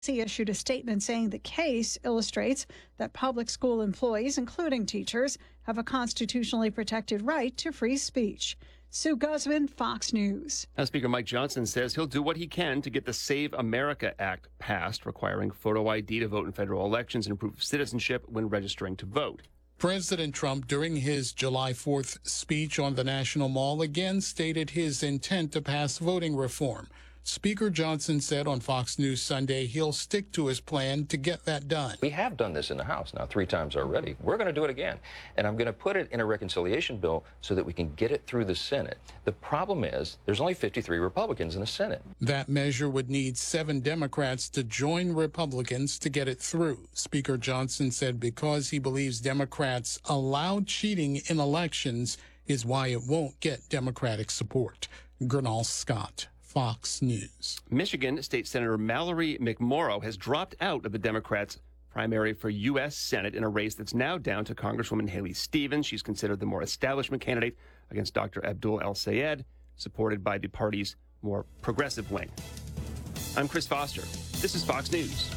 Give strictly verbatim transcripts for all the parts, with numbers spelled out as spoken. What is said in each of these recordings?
He issued a statement saying the case illustrates that public school employees, including teachers, have a constitutionally protected right to free speech. Sue Guzman, Fox News. House Speaker Mike Johnson says he'll do what he can to get the Save America Act passed, requiring photo I D to vote in federal elections and proof of citizenship when registering to vote. President Trump, during his July fourth speech on the National Mall, again stated his intent to pass voting reform. Speaker Johnson said on Fox News Sunday he'll stick to his plan to get that done. We have done this in the House now three times already. We're going to do it again. And I'm going to put it in a reconciliation bill so that we can get it through the Senate. The problem is there's only fifty-three Republicans in the Senate. That measure would need seven Democrats to join Republicans to get it through. Speaker Johnson said because he believes Democrats allow cheating in elections is why it won't get Democratic support. Gernal Scott, Fox News. Michigan State Senator Mallory McMorrow has dropped out of the Democrats' primary for U S Senate in a race that's now down to Congresswoman Haley Stevens. She's considered the more establishment candidate against Doctor Abdul El-Sayed, supported by the party's more progressive wing. I'm Chris Foster. This is Fox News.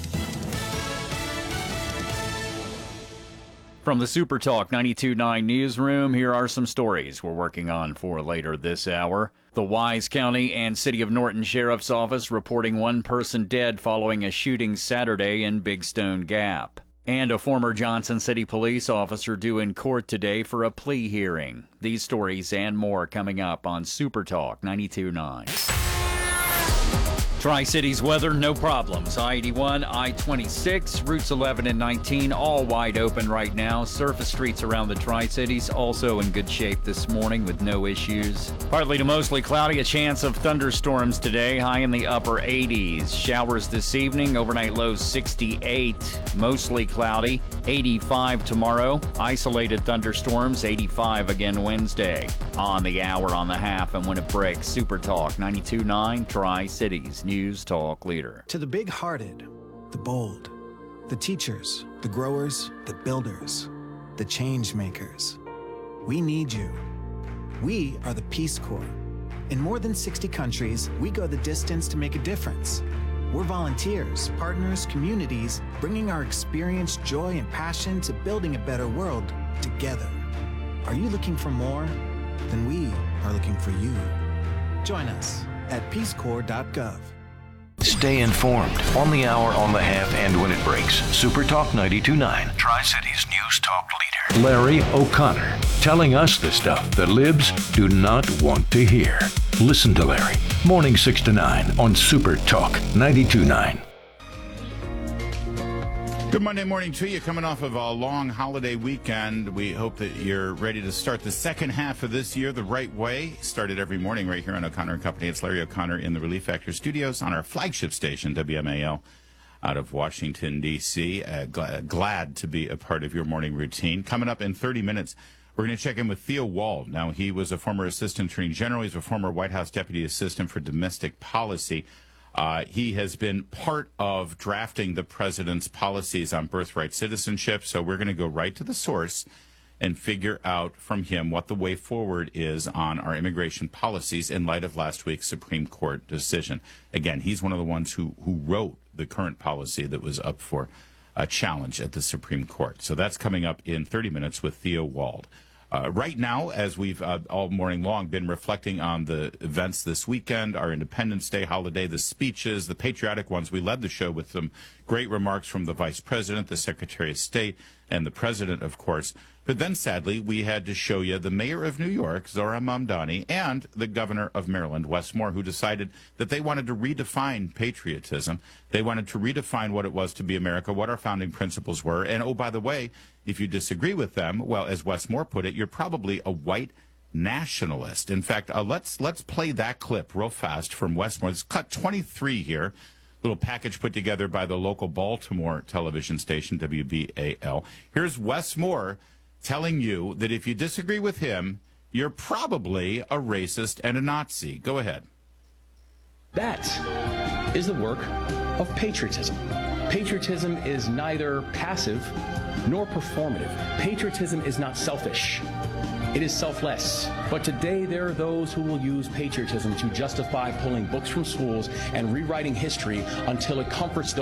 From the Super Talk ninety-two point nine newsroom, here are some stories we're working on for later this hour. The Wise County and City of Norton Sheriff's Office reporting one person dead following a shooting Saturday in Big Stone Gap. And a former Johnson City police officer due in court today for a plea hearing. These stories and more coming up on Super Talk ninety-two point nine. Tri-Cities weather, no problems. I eighty-one, I twenty-six, routes eleven and nineteen, all wide open right now. Surface streets around the Tri-Cities also in good shape this morning with no issues. Partly to mostly cloudy, a chance of thunderstorms today, high in the upper eighties. Showers this evening, overnight lows sixty-eight, mostly cloudy, eighty-five tomorrow. Isolated thunderstorms, eighty-five again Wednesday. On the hour, on the half, and when it breaks, Super Talk ninety-two point nine, Tri-Cities News Talk leader. To the big-hearted, the bold, the teachers, the growers, the builders, the change makers, we need you. We are the Peace Corps. In more than sixty countries, we go the distance to make a difference. We're volunteers, partners, communities, bringing our experience, joy, and passion to building a better world together. Are you looking for more? Then we are looking for you. Join us at peace corps dot gov. Stay informed on the hour, on the half, and when it breaks. Super Talk ninety-two point nine, Tri-Cities News Talk leader. Larry O'Connor, telling us the stuff the libs do not want to hear. Listen to Larry, morning six to nine on Super Talk ninety-two point nine. Good Monday morning to you. Coming off of a long holiday weekend, we hope that you're ready to start the second half of this year the right way. Started every morning right here on O'Connor and Company. It's Larry O'Connor in the Relief Factor studios on our flagship station, W M A L, out of Washington, D C Uh, gl- glad to be a part of your morning routine. Coming up in thirty minutes, we're going to check in with Theo Wald. Now, he was a former Assistant Attorney General. He's a former White House Deputy Assistant for Domestic Policy. Uh, he has been part of drafting the president's policies on birthright citizenship. So we're going to go right to the source and figure out from him what the way forward is on our immigration policies in light of last week's Supreme Court decision. Again, he's one of the ones who, who wrote the current policy that was up for a challenge at the Supreme Court. So that's coming up in thirty minutes with Theo Wald. Uh, right now, as we've uh, all morning long been reflecting on the events this weekend, our Independence Day holiday, the speeches, the patriotic ones, we led the show with some great remarks from the Vice President, the Secretary of State, and the President, of course. But then, sadly, we had to show you the Mayor of New York, Zohran Mamdani, and the Governor of Maryland, Wes Moore, who decided that they wanted to redefine patriotism. They wanted to redefine what it was to be America, what our founding principles were. And, oh, by the way, if you disagree with them, well, as Wes Moore put it, you're probably a white nationalist. In fact, uh, let's let's play that clip real fast from Wes Moore. It's cut twenty-three here. Little package put together by the local Baltimore television station, W B A L. Here's Wes Moore telling you that if you disagree with him, you're probably a racist and a Nazi. Go ahead. That is the work of patriotism. Patriotism is neither passive nor performative. Patriotism is not selfish. It is selfless. But today there are those who will use patriotism to justify pulling books from schools and rewriting history until it comforts those